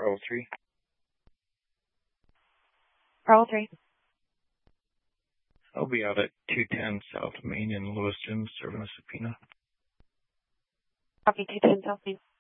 Bravo 3. Bravo 3. I'll be out at 210 South Main in Lewiston serving a subpoena. Copy 210 South Main.